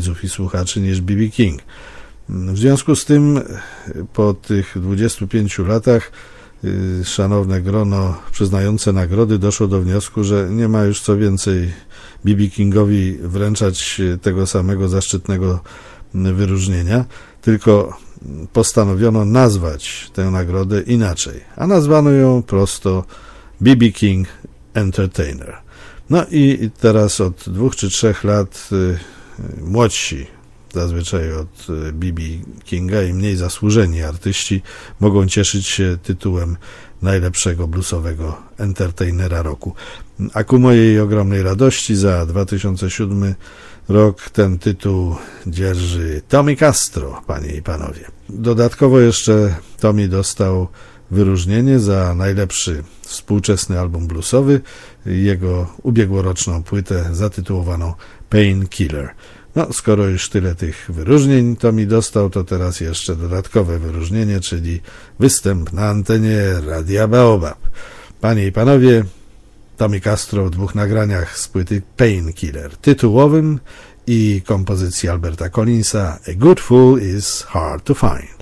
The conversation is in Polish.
widzów i słuchaczy niż B.B. King. W związku z tym po tych 25 latach szanowne grono przyznające nagrody doszło do wniosku, że nie ma już co więcej B.B. Kingowi wręczać tego samego zaszczytnego wyróżnienia, tylko postanowiono nazwać tę nagrodę inaczej, a nazwano ją prosto B.B. King Entertainer. No i teraz od 2 czy 3 lat młodsi, zazwyczaj od B.B. Kinga i mniej zasłużeni artyści mogą cieszyć się tytułem najlepszego bluesowego entertainera roku. A ku mojej ogromnej radości za 2007 rok ten tytuł dzierży Tommy Castro, panie i panowie. Dodatkowo jeszcze Tommy dostał wyróżnienie za najlepszy współczesny album bluesowy, jego ubiegłoroczną płytę zatytułowaną Painkiller. No, skoro już tyle tych wyróżnień Tommy dostał, to teraz jeszcze dodatkowe wyróżnienie, czyli występ na antenie Radia Baobab. Panie i panowie, Tommy Castro w 2 nagraniach z płyty Painkiller, tytułowym i kompozycji Alberta Collinsa A Good Fool is Hard to Find.